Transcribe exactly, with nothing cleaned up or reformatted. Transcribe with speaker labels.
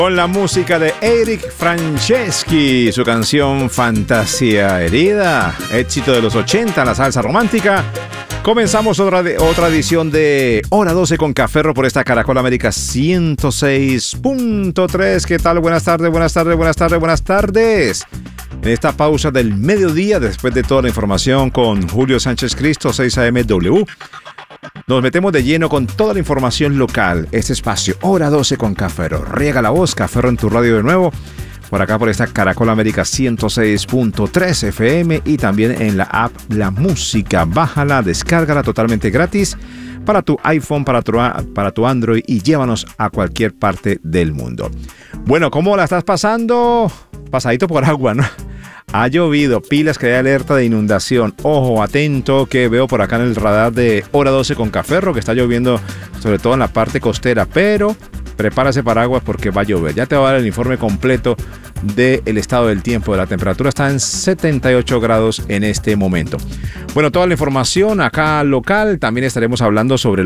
Speaker 1: Con la música de Eric Franceschi, su canción Fantasía Herida, éxito de los ochenta, la salsa romántica. Comenzamos otra, de, otra edición de Hora doce con Cafferro por esta Caracol América ciento seis punto tres. ¿Qué tal? Buenas tardes, buenas tardes, buenas tardes, buenas tardes. En esta pausa del mediodía, después de toda la información con Julio Sánchez Cristo, seis A M W, nos metemos de lleno con toda la información local. Este espacio, Hora doce con Cafferro. Riega la voz, Cafferro en tu radio de nuevo. Por acá por esta Caracol América ciento seis punto tres F M y también en la app La Música. Bájala, descárgala totalmente gratis para tu iPhone, para tu, para tu Android y llévanos a cualquier parte del mundo. Bueno, ¿cómo la estás pasando? Pasadito por agua, ¿no? Ha llovido, pilas que hay alerta de inundación. Ojo, atento, que veo por acá en el radar de Hora doce con Cafferro que está lloviendo sobre todo en la parte costera, pero prepárase paraguas porque va a llover. Ya te voy a dar el informe completo del estado del tiempo. La temperatura está en setenta y ocho grados en este momento. Bueno, toda la información acá local. También estaremos hablando sobre